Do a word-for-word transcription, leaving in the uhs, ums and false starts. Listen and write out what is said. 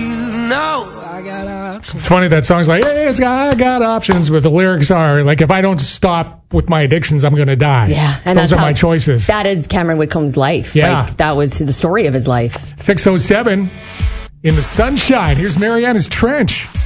you know I got options. It's funny that song's like, hey, it's got, I got options, but the lyrics are like, if I don't stop with my addictions, I'm going to die. Yeah, and those that's are how, my choices. That is Cameron Whitcomb's life. Yeah. Like, that was the story of his life. six oh seven in the sunshine. Here's Mariana's Trench.